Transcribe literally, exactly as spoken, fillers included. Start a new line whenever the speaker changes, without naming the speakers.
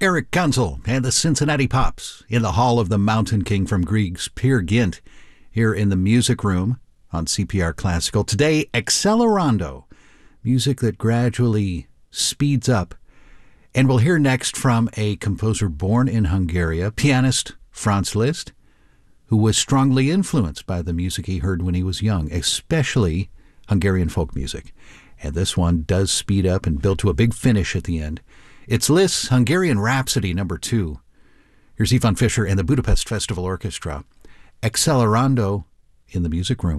Eric Gunzel and the Cincinnati Pops in the Hall of the Mountain King from Grieg's Peer Gynt here in the Music Room on C P R Classical. Today, Accelerando, music that gradually speeds up. And we'll hear next from a composer born in Hungary, pianist Franz Liszt, who was strongly influenced by the music he heard when he was young, especially Hungarian folk music. And this one does speed up and build to a big finish at the end. It's Liszt's Hungarian Rhapsody number two. Here's Ivan Fischer and the Budapest Festival Orchestra. Accelerando in the Music Room.